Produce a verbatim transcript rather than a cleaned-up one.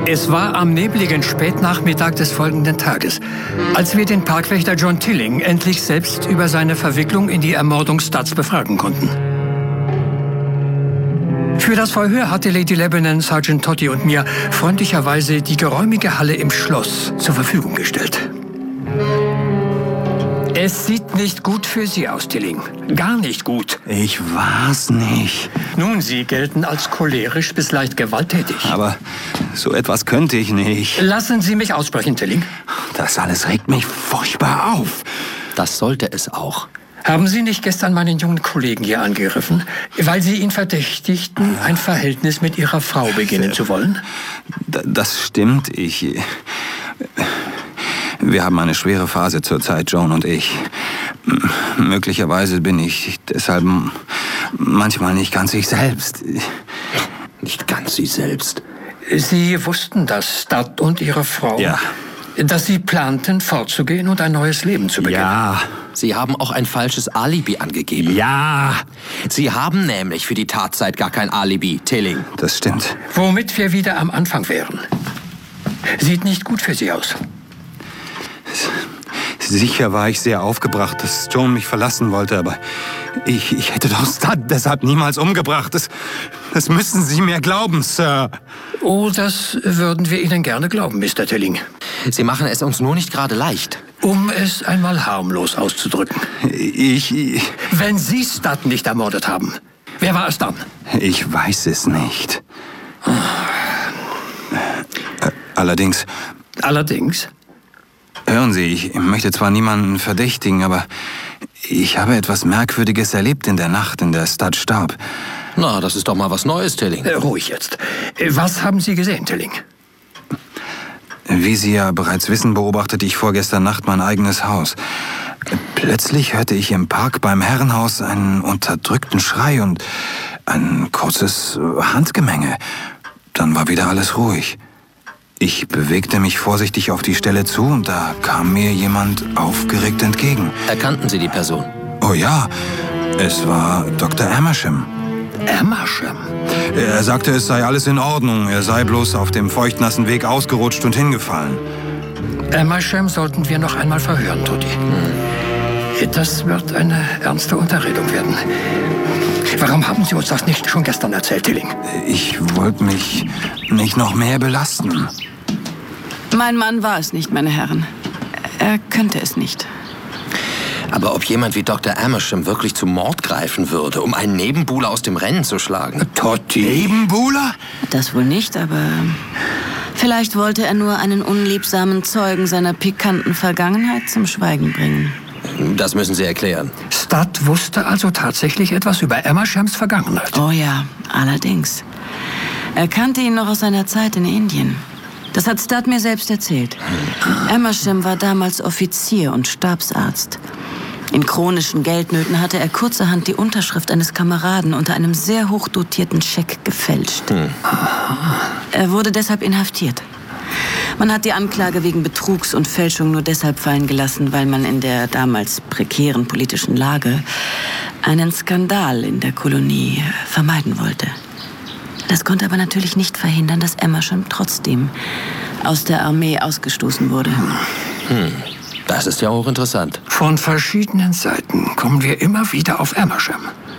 Es war am nebligen Spätnachmittag des folgenden Tages, als wir den Parkwächter John Tilling endlich selbst über seine Verwicklung in die Ermordung Studds befragen konnten. Für das Verhör hatte Lady Lebanon Sergeant Toddy und mir freundlicherweise die geräumige Halle im Schloss zur Verfügung gestellt. Es sieht nicht gut für Sie aus, Tilling. Gar nicht gut. Ich war's nicht. Nun, Sie gelten als cholerisch bis leicht gewalttätig. Aber so etwas könnte ich nicht. Lassen Sie mich aussprechen, Tilling. Das alles regt mich furchtbar auf. Das sollte es auch. Haben Sie nicht gestern meinen jungen Kollegen hier angegriffen, weil Sie ihn verdächtigten, ein Verhältnis mit Ihrer Frau beginnen zu wollen? D- das stimmt, ich... Wir haben eine schwere Phase zurzeit, Joan und ich. M- möglicherweise bin ich deshalb manchmal nicht ganz ich selbst. Nicht ganz Sie selbst. Sie wussten das, Studd und Ihre Frau? Ja. Dass Sie planten, fortzugehen und ein neues Leben zu beginnen? Ja. Sie haben auch ein falsches Alibi angegeben. Ja. Sie haben nämlich für die Tatzeit gar kein Alibi, Tilling. Das stimmt. Womit wir wieder am Anfang wären. Sieht nicht gut für Sie aus. Sicher war ich sehr aufgebracht, dass Joan mich verlassen wollte, aber ich, ich hätte doch Studd deshalb niemals umgebracht. Das, das müssen Sie mir glauben, Sir. Oh, das würden wir Ihnen gerne glauben, Mister Tilling. Sie machen es uns nur nicht gerade leicht. Um es einmal harmlos auszudrücken. Ich, ich... Wenn Sie Studd nicht ermordet haben, wer war es dann? Ich weiß es nicht. Allerdings... Allerdings? Hören Sie, ich möchte zwar niemanden verdächtigen, aber ich habe etwas Merkwürdiges erlebt in der Nacht, in der Studd starb. Na, das ist doch mal was Neues, Tilling. Äh, ruhig jetzt. Was haben Sie gesehen, Tilling? Wie Sie ja bereits wissen, beobachtete ich vorgestern Nacht mein eigenes Haus. Plötzlich hörte ich im Park beim Herrenhaus einen unterdrückten Schrei und ein kurzes Handgemenge. Dann war wieder alles ruhig. Ich bewegte mich vorsichtig auf die Stelle zu und da kam mir jemand aufgeregt entgegen. Erkannten Sie die Person? Oh ja, es war Doktor Amersham. Amersham? Er sagte, es sei alles in Ordnung. Er sei bloß auf dem feuchtnassen Weg ausgerutscht und hingefallen. Amersham sollten wir noch einmal verhören, Toddy. Hm. Das wird eine ernste Unterredung werden. Warum haben Sie uns das nicht schon gestern erzählt, Tilling? Ich wollte mich nicht noch mehr belasten. Mein Mann war es nicht, meine Herren. Er könnte es nicht. Aber ob jemand wie Doktor Amersham wirklich zum Mord greifen würde, um einen Nebenbuhler aus dem Rennen zu schlagen? Toddy. Nebenbuhler? Das wohl nicht, aber vielleicht wollte er nur einen unliebsamen Zeugen seiner pikanten Vergangenheit zum Schweigen bringen. Das müssen Sie erklären. Studd wusste also tatsächlich etwas über Amershams Vergangenheit. Oh ja, allerdings. Er kannte ihn noch aus seiner Zeit in Indien. Das hat Studd mir selbst erzählt. Amersham war damals Offizier und Stabsarzt. In chronischen Geldnöten hatte er kurzerhand die Unterschrift eines Kameraden unter einem sehr hochdotierten Scheck gefälscht. Hm. Er wurde deshalb inhaftiert. Man hat die Anklage wegen Betrugs und Fälschung nur deshalb fallen gelassen, weil man in der damals prekären politischen Lage einen Skandal in der Kolonie vermeiden wollte. Das konnte aber natürlich nicht verhindern, dass Amersham trotzdem aus der Armee ausgestoßen wurde. Hm. Das ist ja hochinteressant. Von verschiedenen Seiten kommen wir immer wieder auf Amersham.